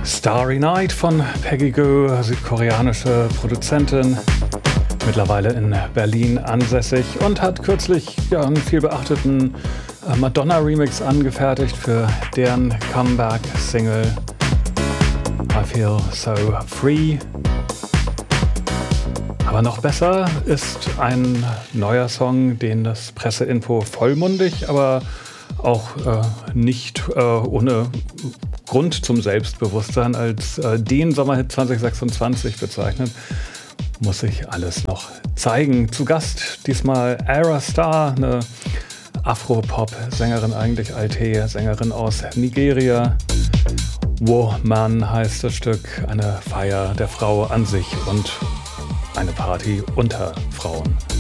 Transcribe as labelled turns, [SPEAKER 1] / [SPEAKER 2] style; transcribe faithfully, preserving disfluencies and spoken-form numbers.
[SPEAKER 1] Starry Night von Peggy Gou, südkoreanische Produzentin, mittlerweile in Berlin ansässig und hat kürzlich ja, einen viel beachteten äh, Madonna-Remix angefertigt für deren Comeback-Single I Feel So Free. Aber noch besser ist ein neuer Song, den das Presseinfo vollmundig, aber auch äh, nicht äh, ohne Grund zum Selbstbewusstsein als äh, den Sommerhit zwanzig sechsundzwanzig bezeichnet. Muss sich alles noch zeigen. Zu Gast diesmal Ayra Starr, eine Afro-Pop-Sängerin, eigentlich Alte-Sängerin aus Nigeria. Woman heißt das Stück, eine Feier der Frau an sich und eine Party unter Frauen.